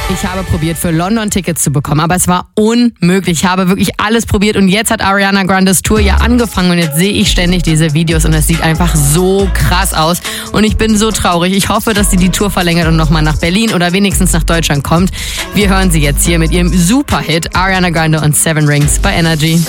Ich habe probiert, für London Tickets zu bekommen, aber es war unmöglich. Ich habe wirklich alles probiert und jetzt hat Ariana Grandes Tour ja angefangen und jetzt sehe ich ständig diese Videos und es sieht einfach so krass aus und ich bin so traurig. Ich hoffe, dass sie die Tour verlängert und nochmal nach Berlin oder wenigstens nach Deutschland kommt. Wir hören sie jetzt hier mit ihrem Superhit Ariana Grande und Seven Rings bei Energy.